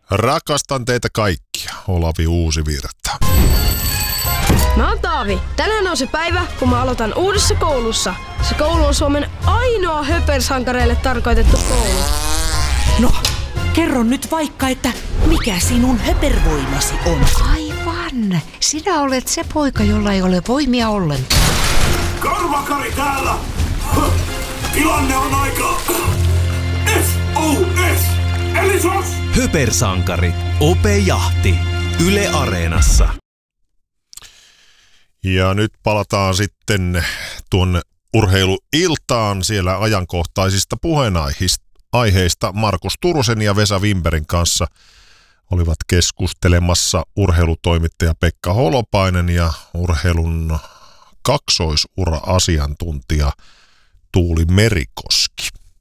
Rakastan teitä kaikkia, Olavi Uusivirta. Mä oon Taavi. Tänään on se päivä, kun mä aloitan uudessa koulussa. Se koulu on Suomen ainoa höpersankareille tarkoitettu koulu. No, kerro nyt vaikka, että mikä sinun höpervoimasi on? Aivan. Sinä olet se poika, jolla ei ole voimia ollenkaan. Karvakari täällä! Tilanne on aika... SOS! Eli SOS! Höpersankari. Ope Jahti. Yle Areenassa. Ja nyt palataan sitten tuonne urheiluiltaan siellä ajankohtaisista puheenaiheista. Markus Turusen ja Vesa Wimbergin kanssa olivat keskustelemassa urheilutoimittaja Pekka Holopainen ja urheilun kaksoisura-asiantuntija Tuuli Merikoski.